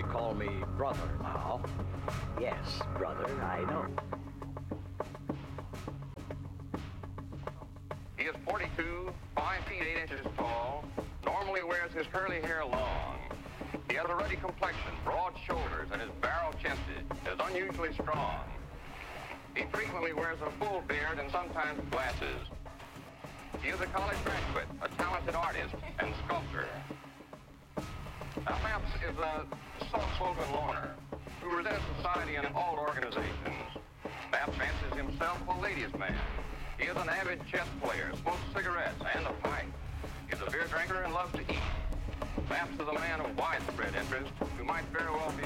call me brother now. Yes, brother, I know. He is 42, 5 feet 8 inches tall, normally wears his curly hair long. He has a ruddy complexion, broad shoulders, and is barrel-chested, is unusually strong. He frequently wears a full beard and sometimes glasses. He is a college graduate, a talented artist, and sculptor. Now, Maps is a soft-spoken loner who resents society and all organizations. Maps fancies himself a ladies' man. He is an avid chess player, smokes cigarettes and a pipe. He's a beer drinker and loves to eat. Maps is a man of widespread interest who might very well be